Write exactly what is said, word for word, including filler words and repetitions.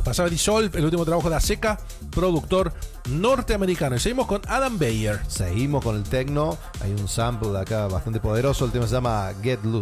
Pasaba Dissolve, el último trabajo de Aseca, productor norteamericano. Y seguimos con Adam Beyer. Seguimos con el techno. Hay un sample de acá bastante poderoso. El tema se llama Get Loose.